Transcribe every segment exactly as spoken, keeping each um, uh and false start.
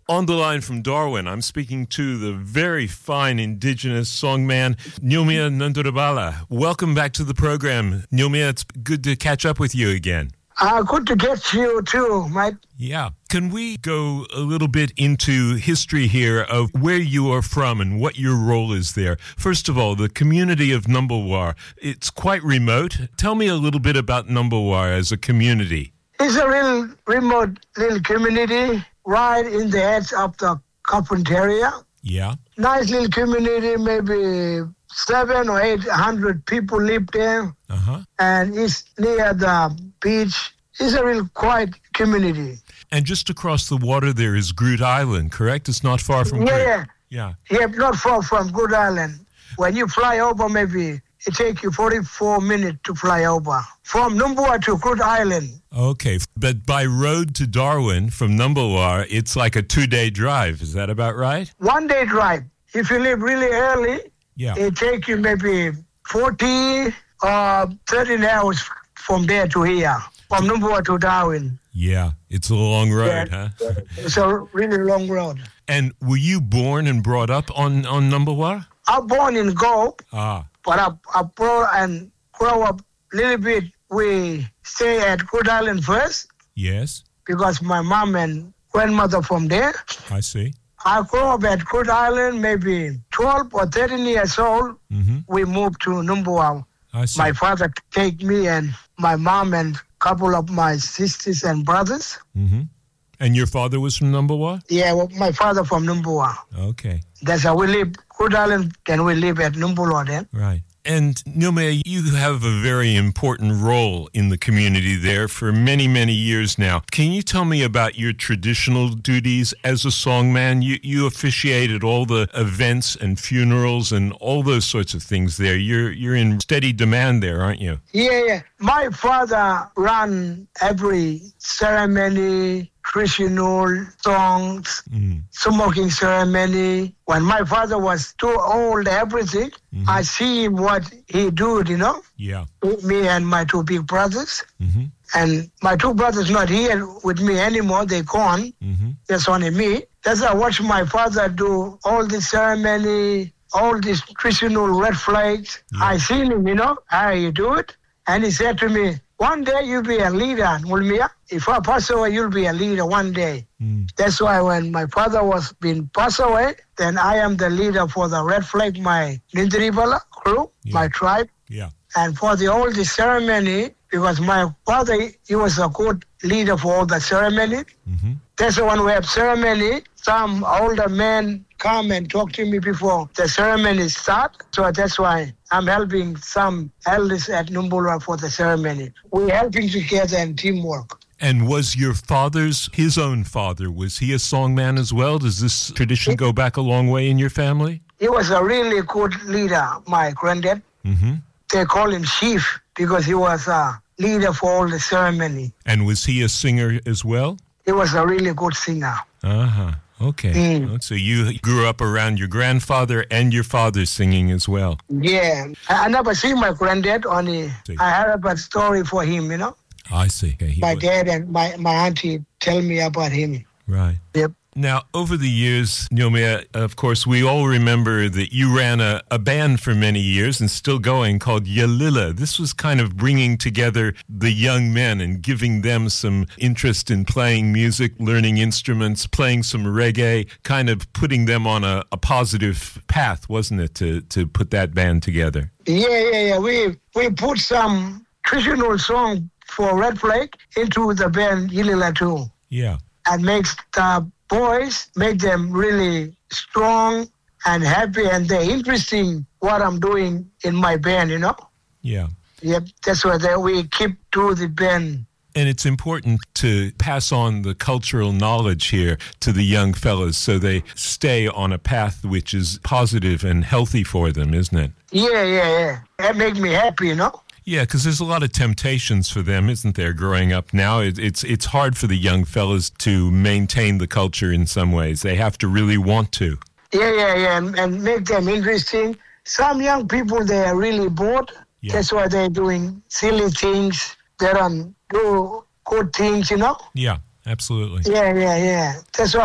On the line from Darwin, I'm speaking to the very fine indigenous songman, Nyoumia Nandurabala. Welcome back to the program. Nyoumia, it's good to catch up with you again. Uh, good to get you too, mate. Yeah. Can we go a little bit into history here of where you are from and what your role is there? First of all, the community of Numbulwar, it's quite remote. Tell me a little bit about Numbulwar as a community. It's a real remote little community right in the edge of the Carpentaria. Yeah. Nice little community, maybe seven or eight hundred people live there. Uh-huh. And it's near the beach. It's a real quiet community. And just across the water there is Groot Island, correct? It's not far from Yeah, Groot. yeah. Yeah. Yeah, not far from Groot Island. When you fly over, maybe it takes you forty-four minutes to fly over. From Numbulwar to Groot Island. Okay, but by road to Darwin from Numbulwar, it's like a two-day drive. Is that about right? One day drive. If you leave really early, Yeah. it takes you maybe forty or thirteen hours from there to here, from Numbulwar to Darwin. Yeah, it's a long road, Yeah. huh? It's a really long road. And were you born and brought up on, on Numbulwar? I'm born in Go, Ah, but I, I brought and grow up a little bit. We stay at Groot Island first yes, because my mom and grandmother from there. I see. I grew up at Groot Island, maybe twelve or thirteen years old. Mm-hmm. We moved to Numbulwar. I see. My father take me and my mom and couple of my sisters and brothers. Mm-hmm. And your father was from Numbulwar? Yeah, well, my father from Numbulwar. Okay, That's how we live. Groot Island, then we live at Numbulwar then. right. And Nyoumia, you have a very important role in the community there for many, many years now. Can you tell me about your traditional duties as a songman? You you officiated all the events and funerals and all those sorts of things there. You're you're in steady demand there, aren't you? Yeah, yeah. My father ran every ceremony, traditional songs, Mm. smoking ceremony. When my father was too old, everything, Mm-hmm. I see him what he do, you know, Yeah. with me and my two big brothers. Mm-hmm. And my two brothers not here with me anymore. They gone. Mm-hmm. There's only me. That's how I watch my father do all this ceremony, all these traditional red flags. Yeah. I seen him, you know, how he do it. And he said to me, one day you'll be a leader, Nyoumia. If I pass away, you'll be a leader one day. Mm. That's why when my father was being passed away, then I am the leader for the red flag, my Nindribala crew, Yeah. my tribe. Yeah. And for the all the ceremony, because my father, he was a good leader for all the ceremony. Mm-hmm. That's when we have ceremony. Some older men come and talk to me before the ceremony start. So that's why I'm helping some elders at Numbulwar for the ceremony. We're helping together and teamwork. And was your father's, his own father, was he a songman as well? Does this tradition go back a long way in your family? He was a really good leader, my granddad. Mm-hmm. They call him chief because he was a leader for all the ceremony. And was he a singer as well? He was a really good singer. Uh-huh. Okay. Mm. So you grew up around your grandfather and your father singing as well. Yeah. I, I never see my granddad, only See. I heard about story for him, you know. I see. Okay, he My was- dad and my, my auntie tell me about him. Right. Yep. Now, over the years, Nyoumia, of course, we all remember that you ran a, a band for many years and still going called Yalila. This was kind of bringing together the young men and giving them some interest in playing music, learning instruments, playing some reggae, kind of putting them on a, a positive path, wasn't it, to, to put that band together? Yeah, yeah, yeah. We we put some traditional song for Red Flag into the band Yalila too. Yeah. And makes the boys, make them really strong and happy, and they're interesting what I'm doing in my band, you know? Yeah. Yep, that's why they, we keep to the band. And it's important to pass on the cultural knowledge here to the young fellas so they stay on a path which is positive and healthy for them, isn't it? Yeah, yeah, yeah. That makes me happy, you know? Yeah, because there's a lot of temptations for them, isn't there, growing up now? It, it's it's hard for the young fellas to maintain the culture in some ways. They have to really want to. Yeah, yeah, yeah, and, and make them interesting. Some young people, they are really bored. Yeah. That's why they're doing silly things. They don't do good things, you know? Yeah, absolutely. Yeah, yeah, yeah. That's why I'm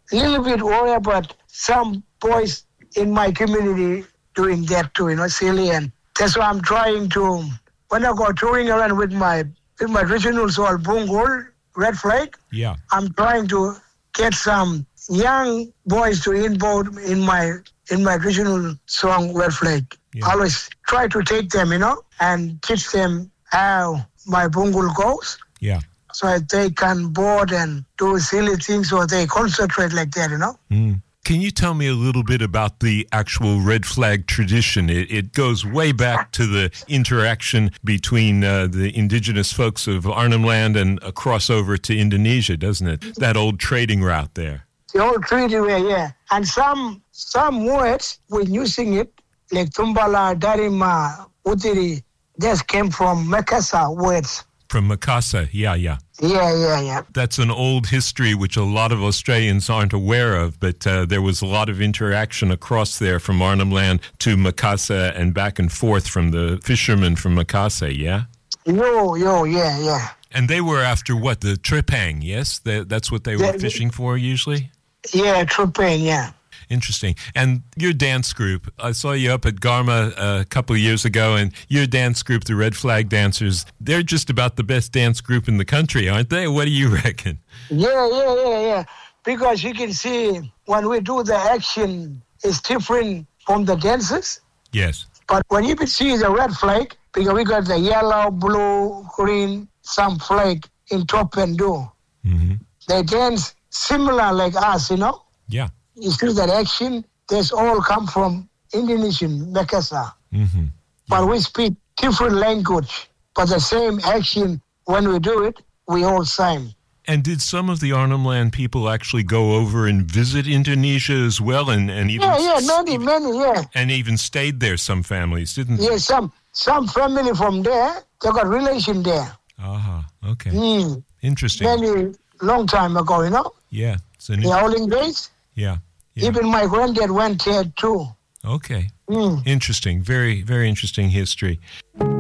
a little bit worried about some boys in my community doing that too, you know, silly. And that's why I'm trying to, when I go touring around with my with my regional soul, Bungul, Red Flag, yeah, I'm trying to get some young boys to involve in my in my regional song, Red Flag. Yeah. I always try to take them, you know, and teach them how my Bungul goes. Yeah. So that they can board and do silly things or they concentrate like that, you know. Mm. Can you tell me a little bit about the actual Red Flag tradition? It, it goes way back to the interaction between uh, the indigenous folks of Arnhem Land and a crossover to Indonesia, doesn't it? That old trading route there. The old trading way, yeah. And some some words, when using it, like Tumbala, Darima, Utiri, this came from Makassar words. From Makassar, yeah, yeah. Yeah, yeah, yeah. That's an old history which a lot of Australians aren't aware of, but uh, there was a lot of interaction across there from Arnhem Land to Makassar and back and forth from the fishermen from Makassar, yeah? Yo, yo, yeah, yeah. And they were after what? The trepang, yes? They, that's what they were Yeah, fishing for usually? Yeah, true pain, yeah. Interesting. And your dance group, I saw you up at Garma a couple of years ago, and your dance group, the Red Flag Dancers, they're just about the best dance group in the country, aren't they? What do you reckon? Yeah, yeah, yeah, yeah. Because you can see when we do the action, it's different from the dances. Yes. But when you can see the red flag, because we got the yellow, blue, green, some flag in top and do. Mm-hmm. They dance similar like us, you know? Yeah. You see that action, there's all come from Indonesian, Makassar. Mm-hmm. But we speak different language. But the same action, when we do it, we all same. And did some of the Arnhem Land people actually go over and visit Indonesia as well, and, and even Yeah, yeah, many, many, yeah. and even stayed there? Some families didn't. Yeah, some some family from there, they got relation there. Aha. Uh-huh. Okay. Mm. Interesting. Many long time ago, you know. Yeah. It's an The olden days. yeah. Yeah. Even my granddad went there too. Okay. Mm. Interesting. Very, very interesting history.